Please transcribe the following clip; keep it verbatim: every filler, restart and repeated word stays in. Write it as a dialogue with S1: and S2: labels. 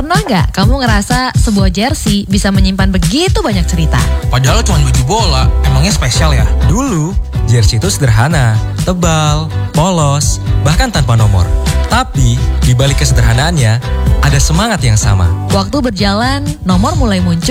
S1: Pernah nggak kamu ngerasa sebuah jersey bisa menyimpan begitu banyak cerita?
S2: Padahal cuma baju bola, emangnya spesial ya?
S3: Dulu, jersey itu sederhana, tebal, polos, bahkan tanpa nomor. Tapi, di balik kesederhanaannya, ada semangat yang sama.
S1: Waktu berjalan, nomor mulai muncul